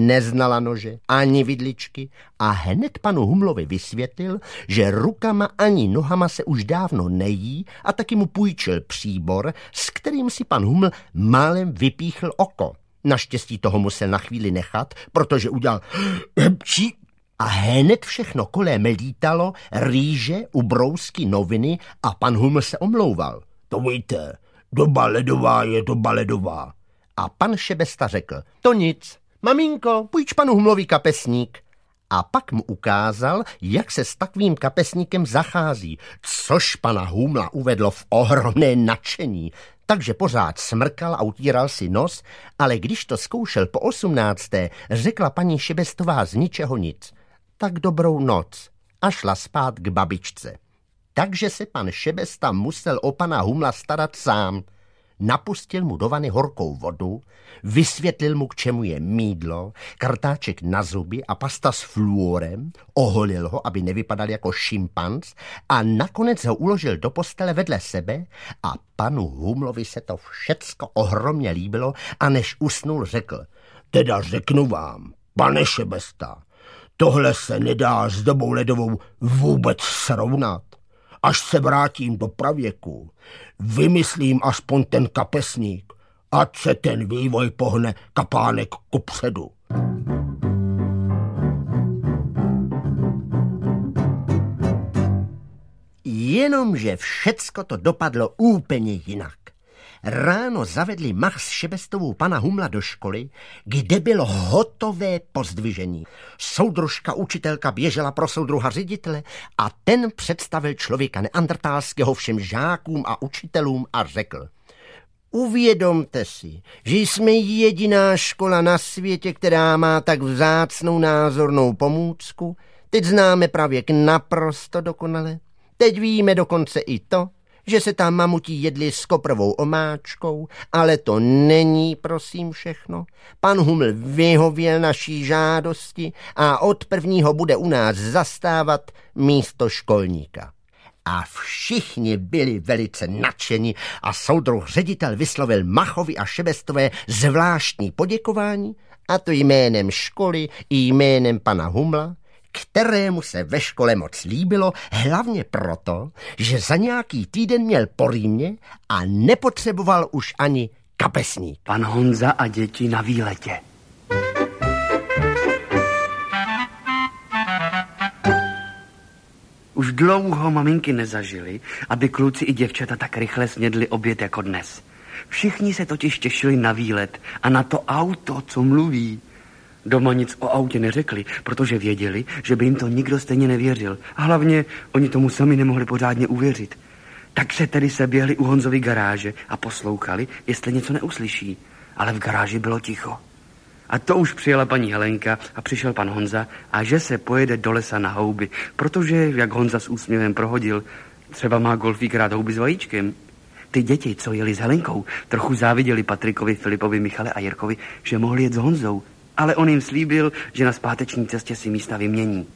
neznala nože ani vidličky a hned panu Humlovi vysvětlil, že rukama ani nohama se už dávno nejí a taky mu půjčil příbor, s kterým si pan Huml málem vypíchl oko. Naštěstí toho musel na chvíli nechat, protože udělal a hned všechno kolem lítalo, rýže, ubrousky, noviny a pan Huml se omlouval. To víte, doba ledová je doba ledová. A pan Šebesta řekl, to nic, maminko, půjč panu Humlovi kapesník. A pak mu ukázal, jak se s takovým kapesníkem zachází, což pana Humla uvedlo v ohromné nadšení. Takže pořád smrkal a utíral si nos, ale když to zkoušel po 18., řekla paní Šebestová z ničeho nic. Tak dobrou noc a šla spát k babičce. Takže se pan Šebesta musel o pana Humla starat sám. Napustil mu do vany horkou vodu, vysvětlil mu, k čemu je mýdlo, kartáček na zuby a pasta s fluorem, oholil ho, aby nevypadal jako šimpanz a nakonec ho uložil do postele vedle sebe a panu Humlovi se to všecko ohromně líbilo a než usnul řekl, teda řeknu vám, pane Šebesta, tohle se nedá s dobou ledovou vůbec srovnat. Až se vrátím do pravěku, vymyslím aspoň ten kapesník, ať se ten vývoj pohne kapánek kupředu. Jenomže všecko to dopadlo úplně jinak. Ráno zavedli Mach s Šebestovou pana Humla do školy, kde bylo hotové pozdvižení. Soudružka učitelka běžela pro soudruha ředitele a ten představil člověka neandertálského všem žákům a učitelům a řekl, uvědomte si, že jsme jediná škola na světě, která má tak vzácnou názornou pomůcku. Teď známe pravěk naprosto dokonale. Teď víme dokonce i to, že se tam mamutí jedli s koprovou omáčkou, ale to není, prosím, všechno. Pan Huml vyhověl naší žádosti a od 1. bude u nás zastávat místo školníka. A všichni byli velice nadšeni a soudruh ředitel vyslovil Machovi a Šebestové zvláštní poděkování, a to jménem školy i jménem pana Humla, kterému se ve škole moc líbilo, hlavně proto, že za nějaký týden měl po rýmě a nepotřeboval už ani kapesník. Pan Honza a děti na výletě. Už dlouho maminky nezažily, aby kluci i děvčata tak rychle snědli oběd jako dnes. Všichni se totiž těšili na výlet a na to auto, co mluví. Doma nic o autě neřekli, protože věděli, že by jim to nikdo stejně nevěřil. A hlavně oni tomu sami nemohli pořádně uvěřit. Takže tedy se běhli u Honzovy garáže a poslouchali, jestli něco neuslyší. Ale v garáži bylo ticho. A to už přijela paní Helenka a přišel pan Honza a že se pojede do lesa na houby, protože, jak Honza s úsměvem prohodil, třeba má golfík rád houby s vajíčkem. Ty děti, co jeli s Helenkou, trochu záviděli Patrikovi, Filipovi, Michale a Jirkovi, že mohli jet s Honzou. Ale on jim slíbil, že na zpáteční cestě si místa vymění.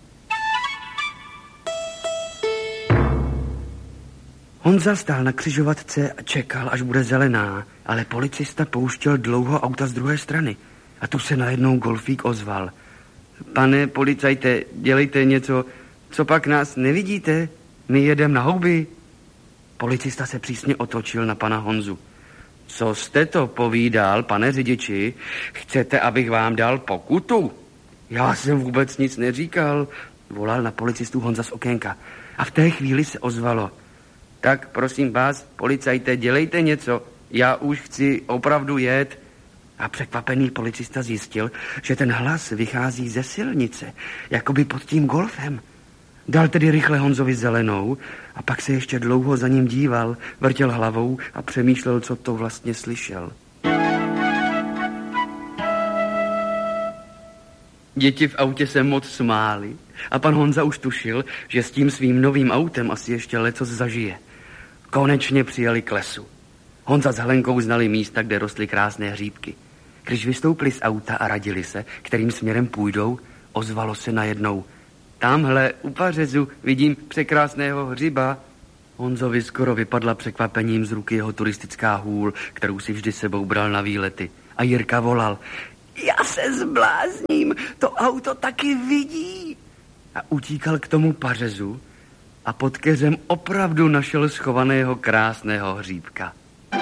Honza stál na křižovatce a čekal, až bude zelená, ale policista pouštěl dlouho auta z druhé strany. A tu se najednou golfík ozval. Pane policajte, dělejte něco, co pak nás nevidíte? My jedem na houby. Policista se přísně otočil na pana Honzu. Co jste to povídal, pane řidiči? Chcete, abych vám dal pokutu? Já jsem vůbec nic neříkal, volal na policistu Honza z okénka. A v té chvíli se ozvalo. Tak prosím vás, policajte, dělejte něco. Já už chci opravdu jet. A překvapený policista zjistil, že ten hlas vychází ze silnice, jakoby pod tím golfem. Dal tedy rychle Honzovi zelenou a pak se ještě dlouho za ním díval, vrtěl hlavou a přemýšlel, co to vlastně slyšel. Děti v autě se moc smály a pan Honza už tušil, že s tím svým novým autem asi ještě lecos zažije. Konečně přijeli k lesu. Honza s Helenkou znali místa, kde rostly krásné hříbky. Když vystoupili z auta a radili se, kterým směrem půjdou, ozvalo se najednou. Tamhle u pařezu vidím překrásného hřiba. Honzovi skoro vypadla překvapením z ruky jeho turistická hůl, kterou si vždy sebou bral na výlety. A Jirka volal. Já se zblázním, to auto taky vidí. A utíkal k tomu pařezu a pod keřem opravdu našel schovaného krásného hříbka.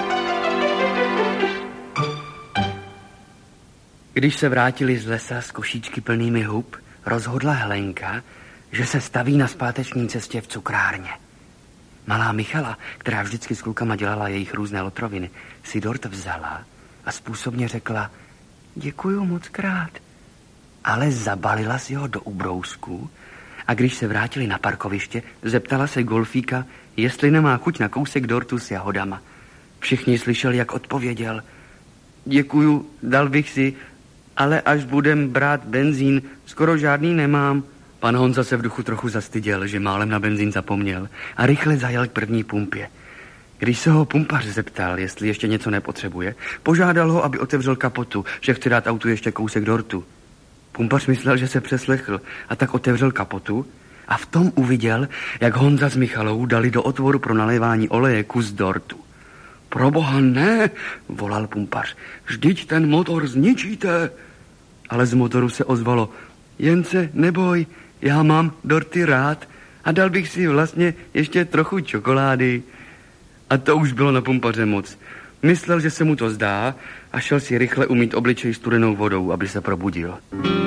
Když se vrátili z lesa s košíčky plnými hub, rozhodla Helenka, že se staví na zpáteční cestě v cukrárně. Malá Michala, která vždycky s klukama dělala jejich různé lotroviny, si dort vzala a způsobně řekla: děkuju moc krát. Ale zabalila si ho do ubrousku a když se vrátili na parkoviště, zeptala se golfíka, jestli nemá chuť na kousek dortu s jahodama. Všichni slyšeli, jak odpověděl: děkuju, dal bych si, ale až budem brát benzín, skoro žádný nemám. Pan Honza se v duchu trochu zastyděl, že málem na benzín zapomněl a rychle zajel k první pumpě. Když se ho pumpař zeptal, jestli ještě něco nepotřebuje, požádal ho, aby otevřel kapotu, že chce dát autu ještě kousek dortu. Pumpař myslel, že se přeslechl a tak otevřel kapotu a v tom uviděl, jak Honza s Michalou dali do otvoru pro nalévání oleje kus dortu. Proboha ne, volal pumpař, vždyť ten motor zničíte. Ale z motoru se ozvalo: jen se neboj, já mám dorty rád a dal bych si vlastně ještě trochu čokolády. A to už bylo na pumpaře moc. Myslel, že se mu to zdá a šel si rychle umýt obličej studenou vodou, aby se probudil.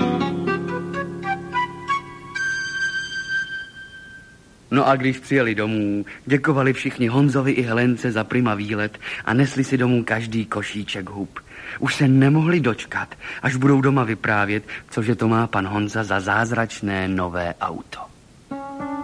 No a když přijeli domů, děkovali všichni Honzovi i Helence za prima výlet a nesli si domů každý košíček hub. Už se nemohli dočkat, až budou doma vyprávět, cože to má pan Honza za zázračné nové auto.